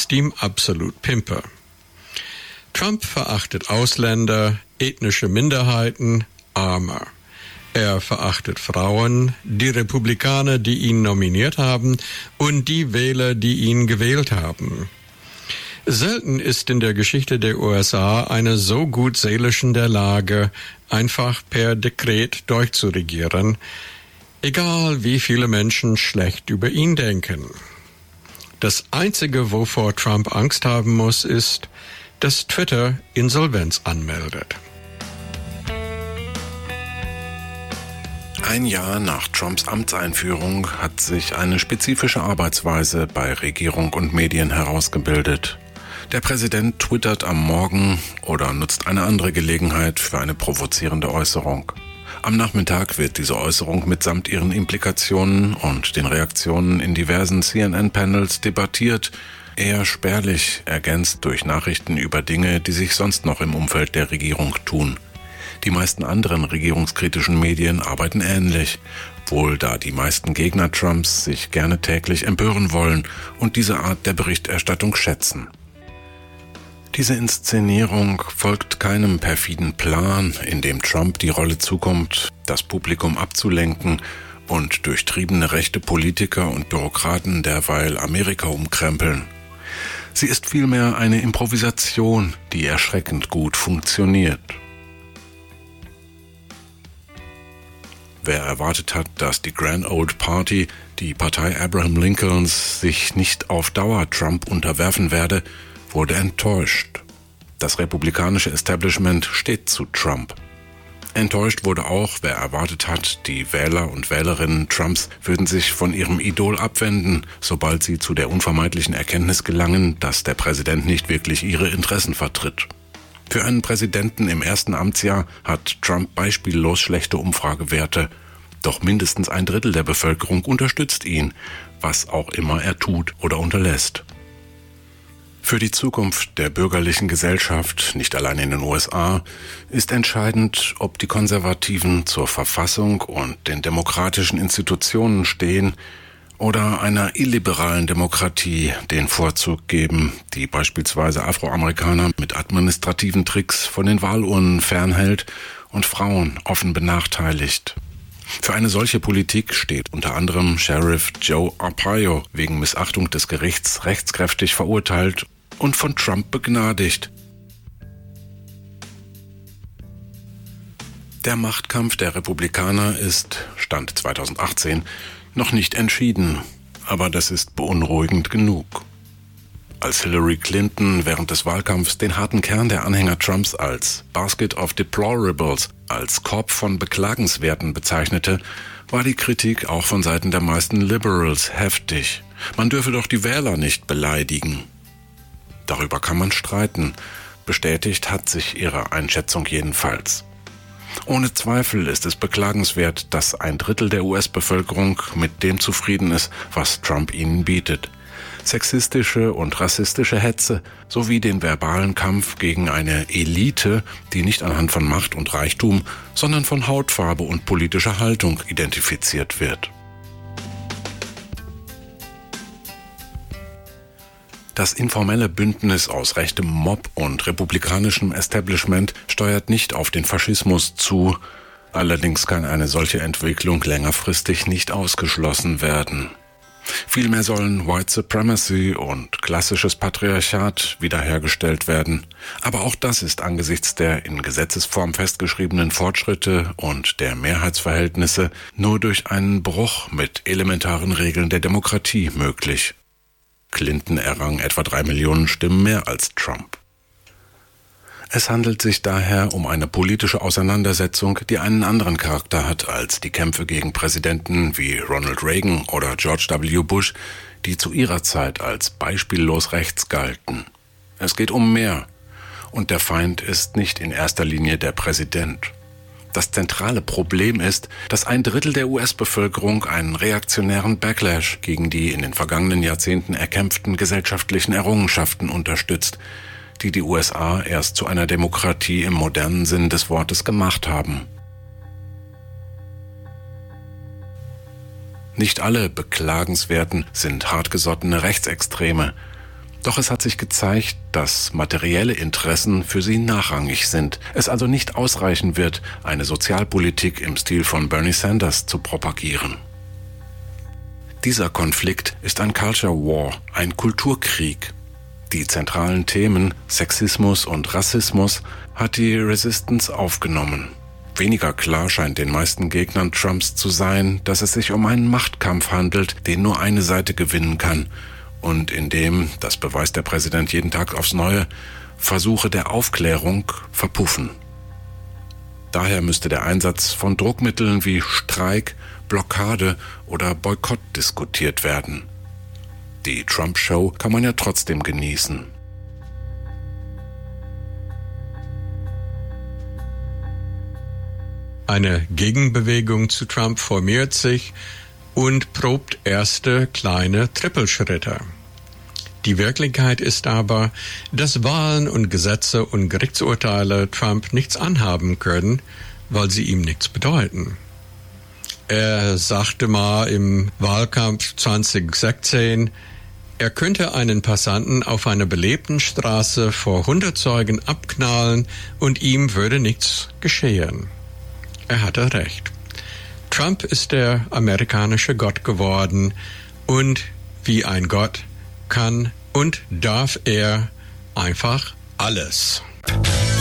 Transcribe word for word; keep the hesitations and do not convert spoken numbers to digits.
ist ihm absolut Pimpe. Trump verachtet Ausländer, ethnische Minderheiten, Arme. Er verachtet Frauen, die Republikaner, die ihn nominiert haben, und die Wähler, die ihn gewählt haben. Selten ist in der Geschichte der U S A eine so gut seelisch in der Lage, einfach per Dekret durchzuregieren, egal wie viele Menschen schlecht über ihn denken. Das Einzige, wovor Trump Angst haben muss, ist, dass Twitter Insolvenz anmeldet. Ein Jahr nach Trumps Amtseinführung hat sich eine spezifische Arbeitsweise bei Regierung und Medien herausgebildet. Der Präsident twittert am Morgen oder nutzt eine andere Gelegenheit für eine provozierende Äußerung. Am Nachmittag wird diese Äußerung mitsamt ihren Implikationen und den Reaktionen in diversen C N N-Panels debattiert, eher spärlich ergänzt durch Nachrichten über Dinge, die sich sonst noch im Umfeld der Regierung tun. Die meisten anderen regierungskritischen Medien arbeiten ähnlich, wohl da die meisten Gegner Trumps sich gerne täglich empören wollen und diese Art der Berichterstattung schätzen. Diese Inszenierung folgt keinem perfiden Plan, in dem Trump die Rolle zukommt, das Publikum abzulenken und durchtriebene rechte Politiker und Bürokraten derweil Amerika umkrempeln. Sie ist vielmehr eine Improvisation, die erschreckend gut funktioniert. Wer erwartet hat, dass die Grand Old Party, die Partei Abraham Lincolns, sich nicht auf Dauer Trump unterwerfen werde, wurde enttäuscht. Das republikanische Establishment steht zu Trump. Enttäuscht wurde auch, wer erwartet hat, die Wähler und Wählerinnen Trumps würden sich von ihrem Idol abwenden, sobald sie zu der unvermeidlichen Erkenntnis gelangen, dass der Präsident nicht wirklich ihre Interessen vertritt. Für einen Präsidenten im ersten Amtsjahr hat Trump beispiellos schlechte Umfragewerte. Doch mindestens ein Drittel der Bevölkerung unterstützt ihn, was auch immer er tut oder unterlässt. Für die Zukunft der bürgerlichen Gesellschaft, nicht allein in den U S A, ist entscheidend, ob die Konservativen zur Verfassung und den demokratischen Institutionen stehen oder einer illiberalen Demokratie den Vorzug geben, die beispielsweise Afroamerikaner mit administrativen Tricks von den Wahlurnen fernhält und Frauen offen benachteiligt. Für eine solche Politik steht unter anderem Sheriff Joe Arpaio wegen Missachtung des Gerichts rechtskräftig verurteilt und von Trump begnadigt. Der Machtkampf der Republikaner ist, Stand zweitausendachtzehn, noch nicht entschieden, aber das ist beunruhigend genug. Als Hillary Clinton während des Wahlkampfs den harten Kern der Anhänger Trumps als Basket of Deplorables, als Korb von Beklagenswerten bezeichnete, war die Kritik auch von Seiten der meisten Liberals heftig. Man dürfe doch die Wähler nicht beleidigen. Darüber kann man streiten. Bestätigt hat sich ihre Einschätzung jedenfalls. Ohne Zweifel ist es beklagenswert, dass ein Drittel der U S-Bevölkerung mit dem zufrieden ist, was Trump ihnen bietet. Sexistische und rassistische Hetze sowie den verbalen Kampf gegen eine Elite, die nicht anhand von Macht und Reichtum, sondern von Hautfarbe und politischer Haltung identifiziert wird. Das informelle Bündnis aus rechtem Mob und republikanischem Establishment steuert nicht auf den Faschismus zu. Allerdings kann eine solche Entwicklung längerfristig nicht ausgeschlossen werden. Vielmehr sollen White Supremacy und klassisches Patriarchat wiederhergestellt werden. Aber auch das ist angesichts der in Gesetzesform festgeschriebenen Fortschritte und der Mehrheitsverhältnisse nur durch einen Bruch mit elementaren Regeln der Demokratie möglich. Clinton errang etwa drei Millionen Stimmen mehr als Trump. Es handelt sich daher um eine politische Auseinandersetzung, die einen anderen Charakter hat als die Kämpfe gegen Präsidenten wie Ronald Reagan oder George W. Bush, die zu ihrer Zeit als beispiellos rechts galten. Es geht um mehr, und der Feind ist nicht in erster Linie der Präsident. Das zentrale Problem ist, dass ein Drittel der U S-Bevölkerung einen reaktionären Backlash gegen die in den vergangenen Jahrzehnten erkämpften gesellschaftlichen Errungenschaften unterstützt, die die U S A erst zu einer Demokratie im modernen Sinn des Wortes gemacht haben. Nicht alle Beklagenswerten sind hartgesottene Rechtsextreme. Doch es hat sich gezeigt, dass materielle Interessen für sie nachrangig sind. Es also nicht ausreichen wird, eine Sozialpolitik im Stil von Bernie Sanders zu propagieren. Dieser Konflikt ist ein Culture War, ein Kulturkrieg. Die zentralen Themen Sexismus und Rassismus hat die Resistance aufgenommen. Weniger klar scheint den meisten Gegnern Trumps zu sein, dass es sich um einen Machtkampf handelt, den nur eine Seite gewinnen kann und in dem, das beweist der Präsident jeden Tag aufs Neue, Versuche der Aufklärung verpuffen. Daher müsste der Einsatz von Druckmitteln wie Streik, Blockade oder Boykott diskutiert werden. Die Trump-Show kann man ja trotzdem genießen. Eine Gegenbewegung zu Trump formiert sich und probt erste kleine Trippelschritte. Die Wirklichkeit ist aber, dass Wahlen und Gesetze und Gerichtsurteile Trump nichts anhaben können, weil sie ihm nichts bedeuten. Er sagte mal im Wahlkampf zwanzig sechzehn, er könnte einen Passanten auf einer belebten Straße vor hundert Zeugen abknallen und ihm würde nichts geschehen. Er hatte recht. Trump ist der amerikanische Gott geworden und wie ein Gott kann und darf er einfach alles.